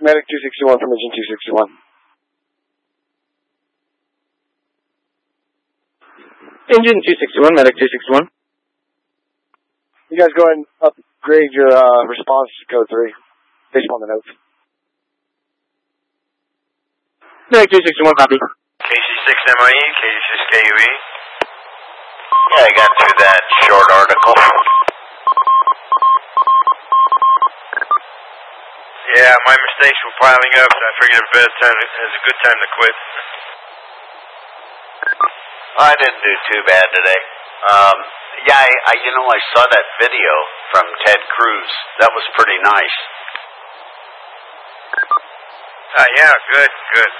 Medic 261 from Engine 261. Engine 261, Medic 261. You guys go ahead and upgrade your response to code 3 based on the notes. Medic 261, copy. KC6MIE, KC6KUE. Yeah, I got through that short article. Yeah, my mistakes were piling up, so I figured it was a good time to quit. I didn't do too bad today. Yeah, I saw that video from Ted Cruz. That was pretty nice. Yeah, good.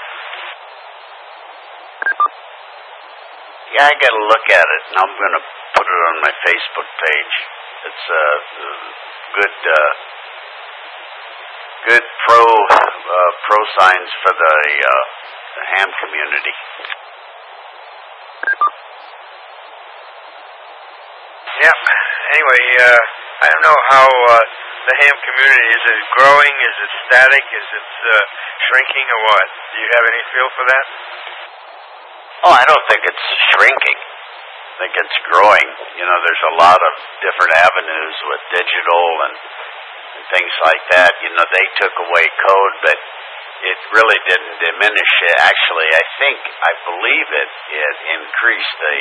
Yeah, I gotta look at it, and I'm gonna put it on my Facebook page. It's good pro signs for the ham community. Yep. Anyway, I don't know how the ham community, is it growing? Is it static? Is it shrinking or what? Do you have any feel for that? Oh, I don't think it's shrinking. I think it's growing. There's a lot of different avenues with digital and things like that. They took away code, but it really didn't diminish it. Actually, I believe it increased. The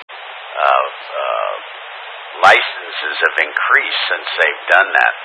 licenses have increased since they've done that.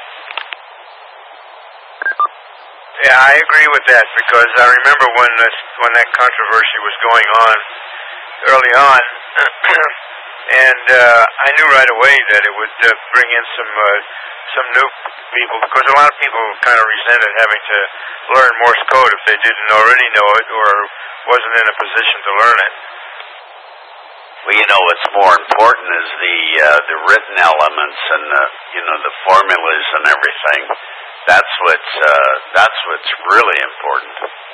Yeah, I agree with that, because I remember when that controversy was going on early on, and I knew right away that it would bring in some new people, because a lot of people kind of resented having to learn Morse code if they didn't already know it or wasn't in a position to learn it. Well, what's more important is the written elements and the formulas and everything. That's what's really important.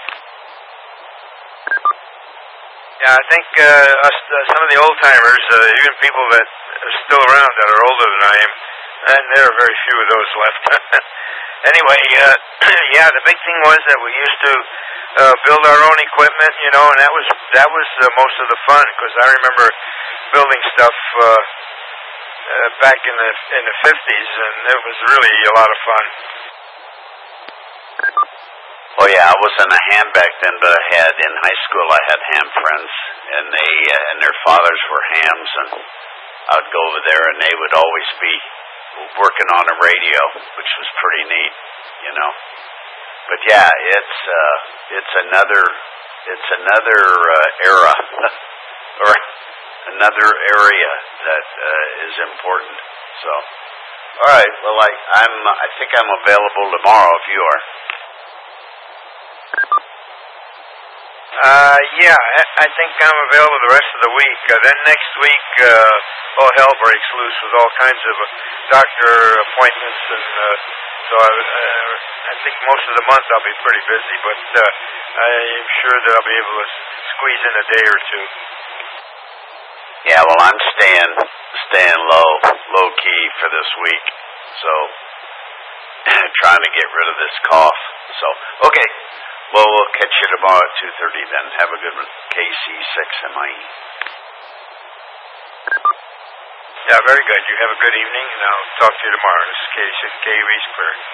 Yeah, I think some of the old timers, even people that are still around that are older than I am, and there are very few of those left. Anyway, yeah, the big thing was that we used to build our own equipment, and that was most of the fun, because I remember building stuff back in the 50s, and it was really a lot of fun. Oh yeah, I wasn't a ham back then, but in high school I had ham friends, and their fathers were hams, and I would go over there, and they would always be working on a radio, which was pretty neat, But yeah, it's another era or another area that is important. So, all right. Well, I think I'm available tomorrow if you are. Yeah, I think I'm available the rest of the week. Then next week, all hell breaks loose with all kinds of doctor appointments, and so I think most of the month I'll be pretty busy, but I'm sure that I'll be able to squeeze in a day or two. Yeah, well, I'm staying low key for this week, so trying to get rid of this cough. So, okay. Well, we'll catch you tomorrow at 2:30 then. Have a good one. KC6MIE. Yeah, very good. You have a good evening, and I'll talk to you tomorrow. This is KC6KUE Squared.